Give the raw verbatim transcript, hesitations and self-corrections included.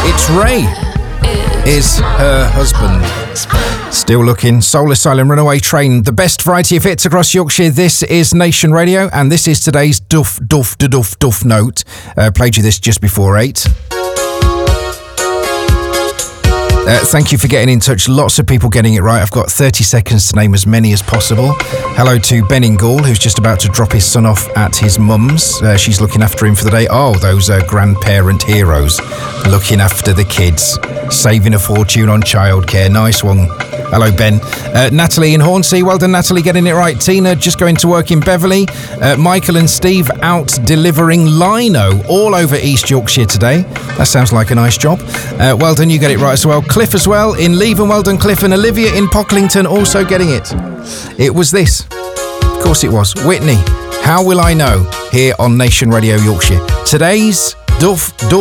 It's Ray. Is her husband. Still looking. Soul Asylum, Runaway Train. The best variety of hits across Yorkshire. This is Nation Radio, and this is today's Duff, Duff, da Duff, Duff note. Uh, played you this just before eight. Uh, thank you for getting in touch. Lots of people getting it right. I've got thirty seconds to name as many as possible. Hello to Ben in Gaul, who's just about to drop his son off at his mum's. Uh, she's looking after him for the day. Oh, those uh, grandparent heroes. Looking after the kids. Saving a fortune on childcare. Nice one. Hello, Ben. Uh, Natalie in Hornsey. Well done, Natalie, getting it right. Tina just going to work in Beverley. Uh, Michael and Steve out delivering lino all over East Yorkshire today. That sounds like a nice job. Uh, well done, you get it right as well. Cliff as well in Leven. Well done, Cliff. And Olivia in Pocklington also getting it. It was this. Of course it was. Whitney, How Will I Know? Here on Nation Radio Yorkshire. Today's Duff Duff.